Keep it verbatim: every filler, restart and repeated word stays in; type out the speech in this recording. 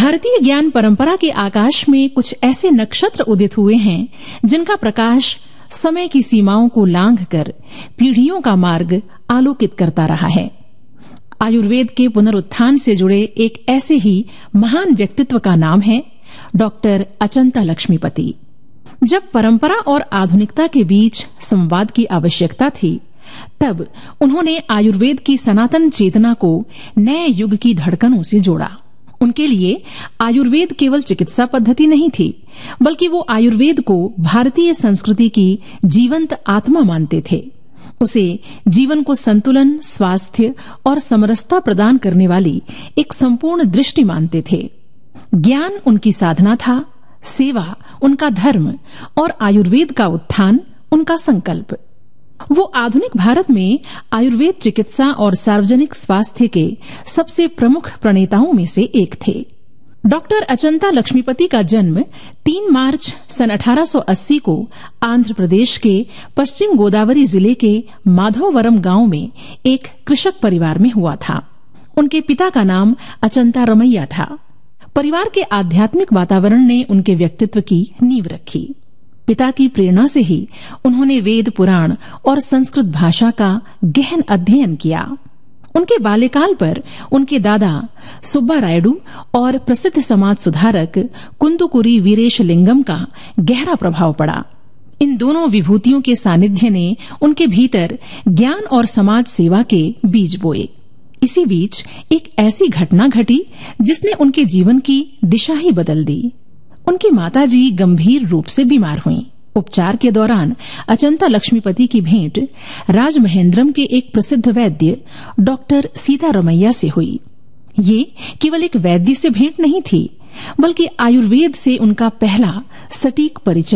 भारतीय ज्ञान परंपरा के आकाश में कुछ ऐसे नक्षत्र उदित हुए हैं जिनका प्रकाश समय की सीमाओं को लांघकर पीढ़ियों का मार्ग आलोकित करता रहा है। आयुर्वेद के पुनरुत्थान से जुड़े एक ऐसे ही महान व्यक्तित्व का नाम है डॉक्टर अचंता लक्ष्मीपति। जब परंपरा और आधुनिकता के बीच संवाद की आवश्यकता थी, तब उन्होंने आयुर्वेद की सनातन चेतना को नए युग की धड़कनों से जोड़ा। उनके लिए आयुर्वेद केवल चिकित्सा पद्धति नहीं थी, बल्कि वो आयुर्वेद को भारतीय संस्कृति की जीवंत आत्मा मानते थे। उसे जीवन को संतुलन, स्वास्थ्य और समरसता प्रदान करने वाली एक संपूर्ण दृष्टि मानते थे। ज्ञान उनकी साधना था, सेवा उनका धर्म और आयुर्वेद का उत्थान उनका संकल्प। वो आधुनिक भारत में आयुर्वेद चिकित्सा और सार्वजनिक स्वास्थ्य के सबसे प्रमुख प्रणेताओं में से एक थे। डॉक्टर अचंता लक्ष्मीपति का जन्म तीन मार्च सन अठारह सौ अस्सी को आंध्र प्रदेश के पश्चिम गोदावरी जिले के माधववरम गांव में एक कृषक परिवार में हुआ था। उनके पिता का नाम अचंता रमैया था। परिवार के आध्यात्मिक वातावरण ने उनके व्यक्तित्व की नींव रखी। पिता की प्रेरणा से ही उन्होंने वेद, पुराण और संस्कृत भाषा का गहन अध्ययन किया। उनके बाल्यकाल पर उनके दादा सुब्बा रायडू और प्रसिद्ध समाज सुधारक कुंदुकुरी वीरेशलिंगम का गहरा प्रभाव पड़ा। इन दोनों विभूतियों के सानिध्य ने उनके भीतर ज्ञान और समाज सेवा के बीज बोए। इसी बीच एक ऐसी घटना घटी जिसने उनके जीवन की दिशा ही बदल दी। उनकी माताजी गंभीर रूप से बीमार हुईं। उपचार के दौरान अचंता लक्ष्मीपति की भेंट राजमहेंद्रम के एक प्रसिद्ध वैद्य डॉक्टर सीतारमैया से हुई। ये केवल एक वैद्य से भेंट नहीं थी, बल्कि आयुर्वेद से उनका पहला सटीक परिचय